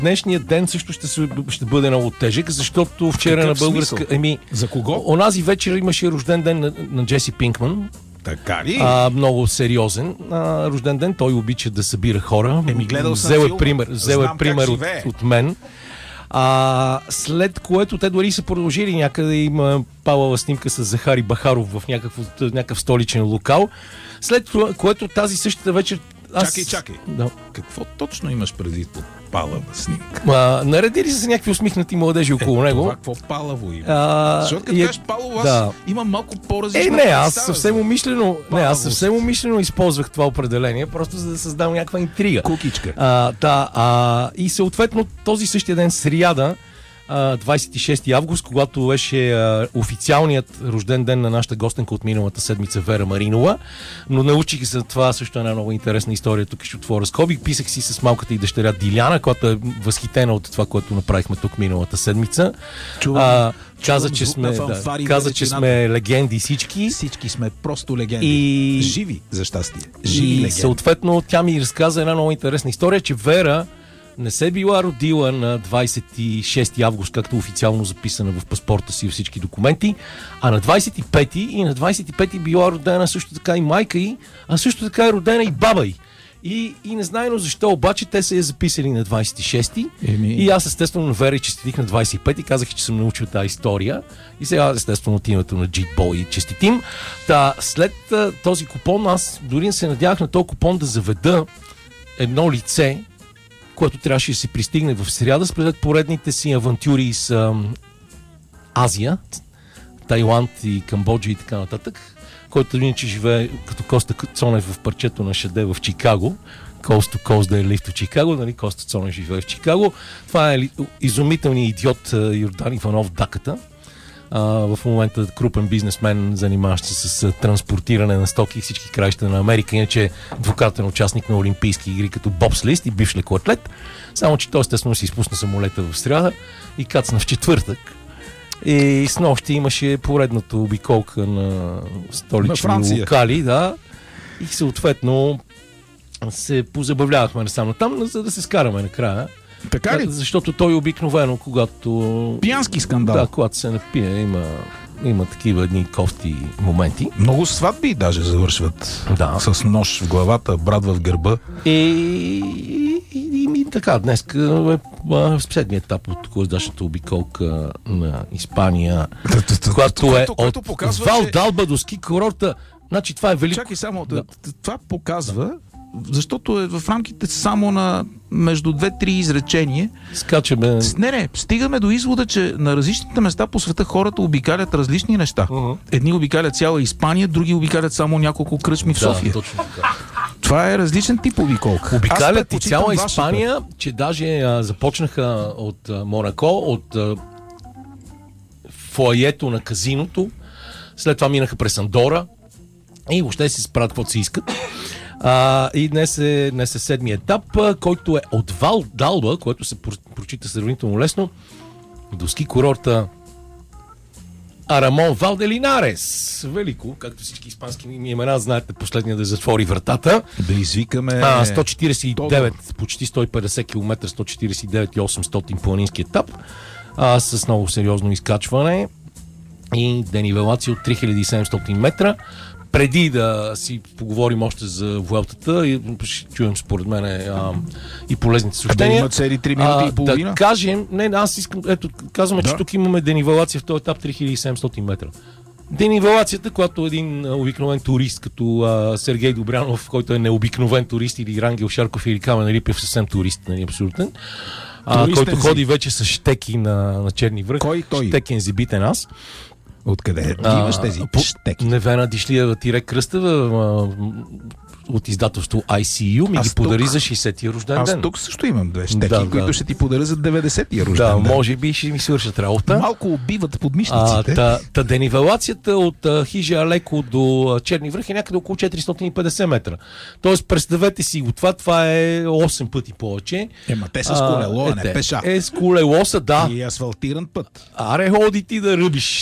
Днешният ден също ще бъде много тежък, защото вчера на българска... За кого? Онази вечер имаше рожден ден на Джеси Пинкман. Така ли? Много сериозен рожден ден. Той обича да събира хора. Гледал съм взел филма. е пример от мен. След което те дори са продължили някъде. Има палава снимка с Захари Бахаров в някакъв столичен локал. След което тази същата вечер... Чакай. Да. Какво точно имаш предвид под палава снимка? Наредили са някакви усмихнати младежи около него. Това какво палаво има? Защото като кажеш палаво, аз имам малко по-различно. Аз съвсем умишлено използвах това определение, просто за да създам някаква интрига. Кукичка. И съответно този същия ден, сряда, 26 август, когато беше официалният рожден ден на нашата гостенка от миналата седмица Вера Маринова, но научих за това също една много интересна история. Тук ще отворя скоби. Писах си с малката и дъщеря Диляна, която е възхитена от това, което направихме тук миналата седмица. Каза, че сме легенди всички. Всички сме просто легенди. Живи, за щастие. Живи легенди. Съответно, тя ми разказа една много интересна история, че Вера не се била родила на 26 август, както официално записана в паспорта си и всички документи, а на 25 и на 25 била родена също така и майка й, а също така е родена и баба й. И незнайно защо, обаче те са я записали на 26-ти и аз естествено на Вера и честитих на 25-ти, казах, че съм научил тази история и сега естествено от името на Джитбой честитим. След този купон аз дори се надявах на този купон да заведа едно лице, което трябваше да се пристигне в сряда след поредните си авантюри с Азия, Тайланд и Камбоджа и така нататък, който иначе живее като Коста Цонев в парчето на Шаде в Чикаго. Coast to Coast да е лифт от Чикаго, нали? Коста Цонев живее в Чикаго. Това е изумителният идиот Йордан Иванов Даката. В момента крупен бизнесмен, занимаващ се с транспортиране на стоки и всички краища на Америка, иначе двукратен участник на Олимпийски игри като бобслист и бивш лекоатлет. Само че той естествено си изпусна самолета в сряда и кацна в четвъртък. И с нощи имаше поредната обиколка на столични локали, и съответно се позабавлявахме насам там, за да се скараме накрая. Така ли? Защото той обикновено, когато... Пиянски скандал. Да, когато се напие, има такива едни кофти моменти. Много сватби даже завършват с нож в главата, брат в гърба. И така, днес в следния етап от коздашната обиколка на Испания, която е от Вал Далба до ски курорта. Значи това е велико. Чакай само, това показва, защото е в рамките само на между 2-3 изречения. Скачаме. Не, стигаме до извода, че на различните места по света хората обикалят различни неща. Едни обикалят цяла Испания, други обикалят само няколко кръчми в София. Точно така. Това е различен тип обиколка. Обикалят и цяла Испания, че даже започнаха от Монако, от фоайето на казиното, след това минаха през Андора и въобще си справят каквото си искат. И днес е седмия етап, който е от Вал Далба, който се прочита сравнително лесно, до ски курорта Арамон Валделинарес. Велико, както всички испански имена, знаете, последния да затвори вратата. Да извикаме... 149, почти 150 км, 149 и 800 планински етап, с много сериозно изкачване и денивелация от 3700 метра. Преди да си поговорим още за Vueltата и ще чуем според мен и полезните съобщения. Да има цели 3 минути и половина? Да кажем, аз искам, казваме, че тук имаме денивелация в този етап 3700 метра. Денивелацията, която един обикновен турист, като Сергей Добрянов, който е необикновен турист, или Рангел Шарков, или Камен Рипев, съвсем турист, нали, абсолютен, който ходи вече с щеки на Черни връх. Кой той? Щекен зибитен аз. Откъде имаш тези щеки? Невена Дишлиева Кръстева от издателство ICU ми ги подари за 60-тия рожден ден. Аз тук също имам 2 щеки, които ще ти подаря за 90-тия рожден ден. Може би ще ми свършат работа. Малко убиват подмишниците. Денивелацията от Хижа Алеко до Черни връх е някъде около 450 метра. Тоест, представете си го това е 8 пъти повече. Те са с колело, а не пеша. С колело са, да. И асфалтиран път. Аре, ходи ти да ръбиш. Да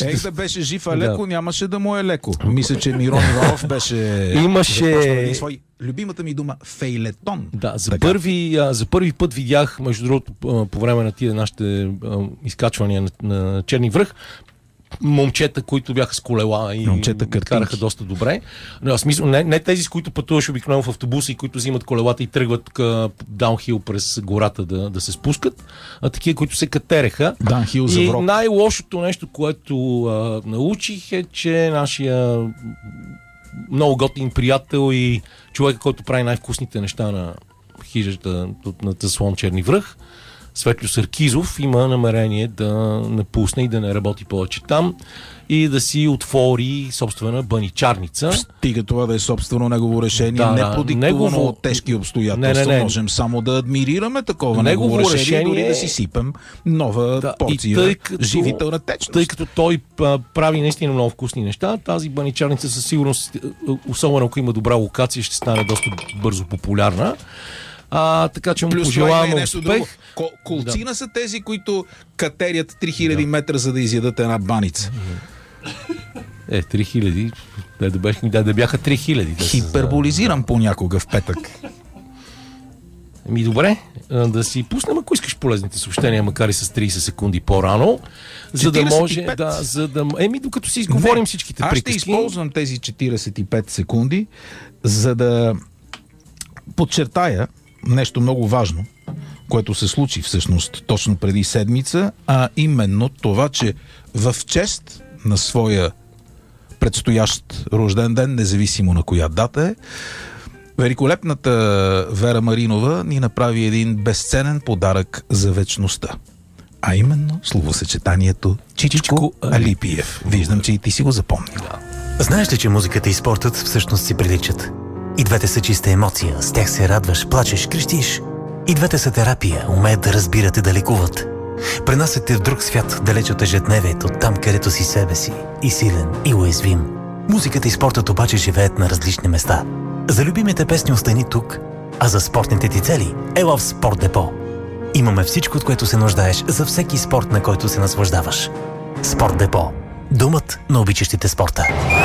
беше жив Алеко, нямаше да му е леко. Мисля, че Мирон Иванов беше... Имаше... Любимата ми дума фейлетон. Да, за първи път видях, между другото, по време на тия нашите изкачвания на Черни връх, момчета, които бяха с колела и караха доста добре. В смисъл, не тези, с които пътуваш обикновено в автобуса и които взимат колелата и тръгват даунхил през гората да се спускат, а такива, които се катереха. Даунхил за врок. И най-лошото нещо, което научих е, че нашия много готин приятел и човек, който прави най-вкусните неща на хижата на Слон Черни връх, Светлю Саркизов, има намерение да напусне и да не работи повече там и да си отвори собствена баничарница. Стига това да е собствено негово решение, не продиктувано от тежки обстоятелства. Не. Можем само да адмирираме такова негово решение, дори да си сипем нова порция живителна течност. Тъй като той прави наистина много вкусни неща, тази баничарница със сигурност, особено ако има добра локация, ще стане доста бързо популярна. Така че му пожелавам успех. Колцина са тези, които катерят 3000 метра, за да изядат една баница. 3000. Да бяха 3000. Хиперболизирам понякога в петък. Добре, да си пуснем, ако искаш, полезните съобщения, макар и с 30 секунди по-рано, за да може докато си изговорим всичките приказки. Аз ще използвам тези 45 секунди, за да подчертая нещо много важно, което се случи всъщност точно преди седмица, а именно това, че в чест на своя предстоящ рожден ден, независимо на коя дата е, великолепната Вера Маринова ни направи един безценен подарък за вечността. А именно словосъчетанието Чичичко Алипиев. Виждам, че и ти си го запомнил. Знаеш ли, че музиката и спортът всъщност си приличат? И двете са чиста емоция, с тях се радваш, плачеш, крещиш. И двете са терапия, умеят да разбират и да лекуват. Пренасят те в друг свят, далеч от ежедневието, там където си себе си, и силен, и уязвим. Музиката и спортът обаче живеят на различни места. За любимите песни остани тук, а за спортните ти цели ела в Спорт Депо. Имаме всичко, от което се нуждаеш за всеки спорт, на който се наслаждаваш. Спорт Депо. Домът на обичащите спорта.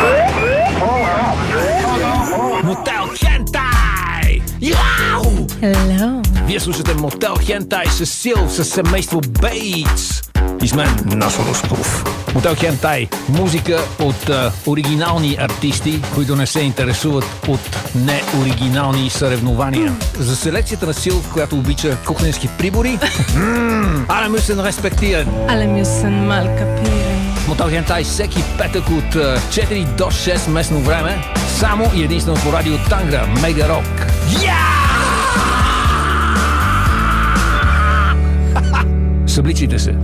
Мотел Хентай! Яу! Hello! Вие слушате Мотел Хентай с Сил, с семейство Бейтс. И с мен Насо Ростов. Мотел Хентай. Музика от оригинални артисти, които не се интересуват от неоригинални съревнования. За селекцията на Сил, която обича кухненски прибори. Alle müssen respektieren. Alle müssen mal kapieren. Мотел Хентай всеки петък от 4 до 6 местно време. Само и единствено по радио Тангра, Мега Рок. Събличите се.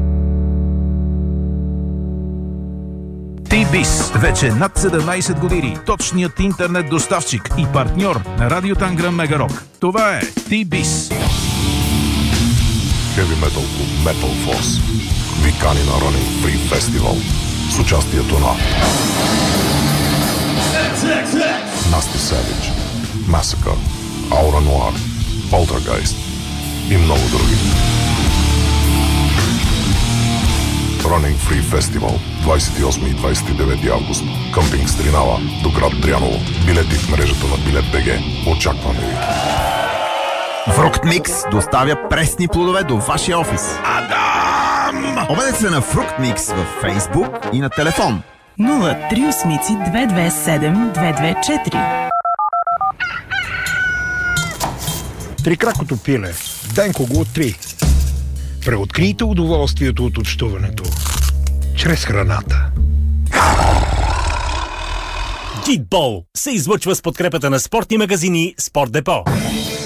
T-Biz. Вече над 17 години. Точният интернет доставчик и партньор на радио Тангра Мега Рок. Това е T-Biz. Heavy Metal Club Metal Force викани на Running Free Festival с участието на Nasty Savage, Massacre, Aura Noir, Poltergeist и много други. Running Free Festival 28 и 29 август. Къмпинг Стринава до град Дряново. Билети в мрежата на Билет.бг. Очакваме ви. Фрукт Микс доставя пресни плодове до вашия офис. Адам! Обадете се на Фрукт Микс във Фейсбук и на телефон 038-227-224. Трикракото пиле. Денко го откри. Преоткрийте удоволствието от общуването чрез храната. Гитбол се излъчва с подкрепата на спортни магазини Спорт Депо.